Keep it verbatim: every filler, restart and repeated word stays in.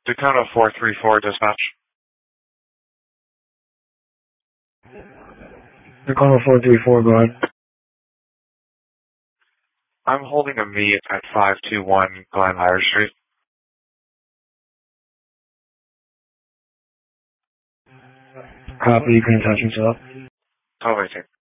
Dakota four three four, dispatch. Dakota four three four, go ahead. I'm holding a meet at five two one Glen Hire Street. Copy, you can attach yourself. Oh, wait,